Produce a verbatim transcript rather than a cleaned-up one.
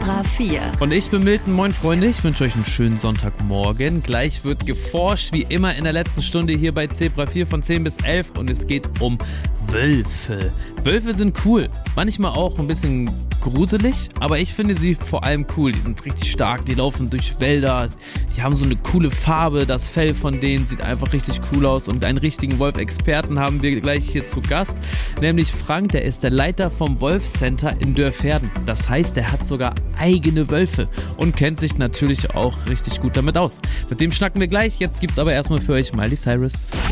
Zebra vier. Und ich bin Milton, moin Freunde, ich wünsche euch einen schönen Sonntagmorgen. Gleich wird geforscht, wie immer in der letzten Stunde hier bei Zebra vier von zehn bis elf und es geht um Wölfe. Wölfe sind cool, manchmal auch ein bisschen gruselig, aber ich finde sie vor allem cool. Die sind richtig stark, die laufen durch Wälder, die haben so eine coole Farbe, das Fell von denen sieht einfach richtig cool aus und einen richtigen Wolf-Experten haben wir gleich hier zu Gast, nämlich Frank, der ist der Leiter vom Wolf-Center in Dörverden. Das heißt, er hat sogar eigene Wölfe und kennt sich natürlich auch richtig gut damit aus. Mit dem schnacken wir gleich, jetzt gibt's aber erstmal für euch Miley Cyrus.